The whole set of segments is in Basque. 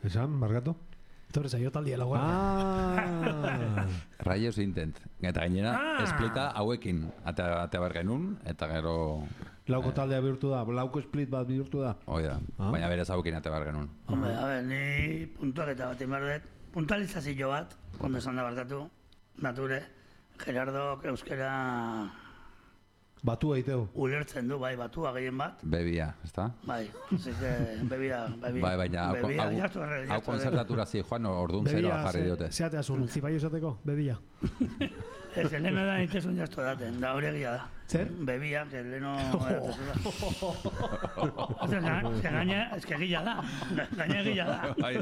Esan, markatu? Torre zaio taldia laugarren. Rayos Intent. Eta gainera, esplita hauekin. Ate behar genuen, eta gero... Lauko taldea bihurtu da, lauko split bat bihurtu da. Hoi da, baina berez hauekin ate behar genuen. Hombre, a ver, ni puntuaketa bat inbardet. Puntualizazio bat, ondo esan da barkatu. Nature, Gerardok euskera... Batua iteu. Ulertzen du, bai, batua gehien bat. Bebia, ezta? Bai, así que bebia. Bai, baina hau konzertatura zi joan, orduan zero jarri diote. Zeatea zuen, zipaio esateko, bebia. Ez, leheno da nitezun jaztu daten, da hori egia da. Zer? Bebia, que leheno... Ez que gila da, gaina gila da.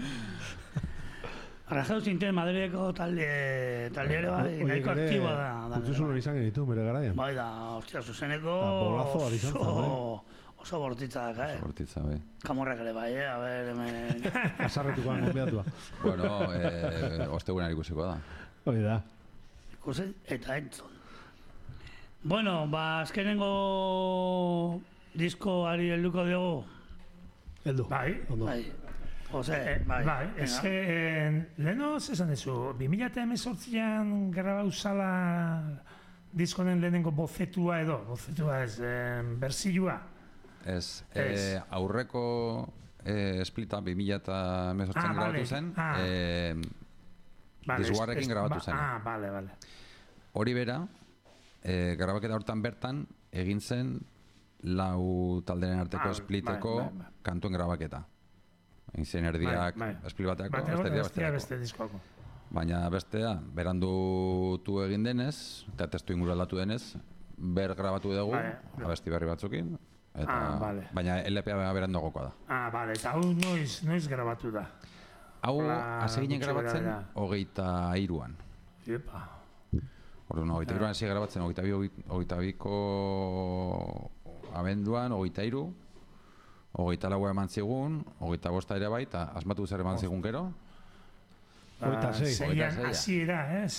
Arrajau zinten Madrideko talde ere bai, nahiko aktiboa da. Utzuzun hori izan genitu, bere garaian. Bai da, ostia, zuzeneko bolazo bat izan zen, oso bortitza da, Oso bortitza, bai. Kamorrak ere bai, a ber, hemen... Azarretukoan gombiatua. Bueno, ostegunan ikusiko da. Hoi da. Ikusi eta entzun. Bueno, azkenengo diskoari helduko diogu. Heldu. Bai. Bai. Bai, leheno zesan ezu, 2018an grabauzala diskonen lehenengo bocetua ez, berzilua. Ez, aurreko esplita 2018an grabatu zen, Disguarrekin grabatu zen. Bale. Hori bera, grabaketa hortan bertan, egin zen lau talderen arteko espliteko kantuen grabaketa. Egin zen erdiak esplit bateako, beste diskoako. Baina bestea, berandutu egin denez, eta testu inguru aldatu denez, grabatu dugu, abesti berri batzukin, baina LPA beranduagokoa da. Bale, eta hau noiz grabatu da? Hau, hasi ginen grabatzen, 23an. Epa. Orduan, 23an hasi grabatzen, 22ko abenduan, 23, 24 eman zigun, 25 ere bai, eta asmatu zer eman zigun gero. 26. Hasi era, ez?